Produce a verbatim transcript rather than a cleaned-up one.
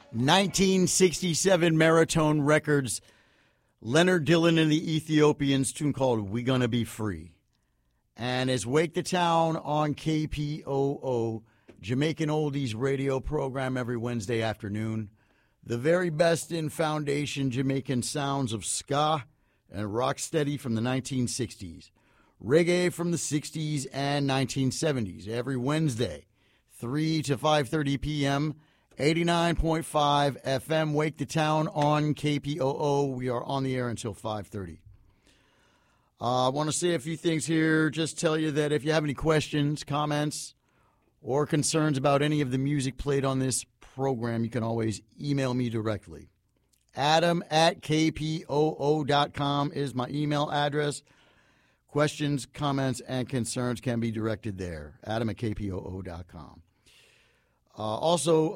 nineteen sixty-seven Maratone Records, Leonard Dillon and the Ethiopians, tune called We Gonna Be Free. And it's Wake the Town on K P O O, Jamaican Oldies radio program every Wednesday afternoon. The very best in foundation Jamaican sounds of ska and rocksteady from the nineteen sixties. Reggae from the sixties and nineteen seventies. Every Wednesday, three to five thirty p.m., eighty-nine point five F M, Wake the Town on K P O O. We are on the air until five thirty. Uh, I want to say a few things here. Just tell you that if you have any questions, comments, or concerns about any of the music played on this program, you can always email me directly. Adam at K P O O dot com is my email address. Questions, comments, and concerns can be directed there. Adam at K P O O dot com. Uh, also,